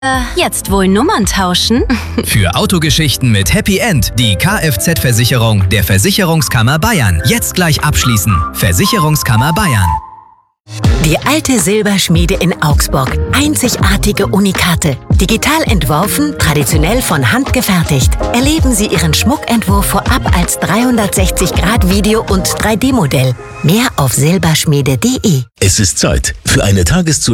Jetzt wohl Nummern tauschen? Für Autogeschichten mit Happy End die Kfz-Versicherung der Versicherungskammer Bayern. Jetzt gleich abschließen. Versicherungskammer Bayern. Die alte Silberschmiede in Augsburg. Einzigartige Unikate. Digital entworfen, traditionell von Hand gefertigt. Erleben Sie Ihren Schmuckentwurf vorab als 360-Grad-Video- und 3D-Modell. Mehr auf silberschmiede.de. Es ist Zeit für eine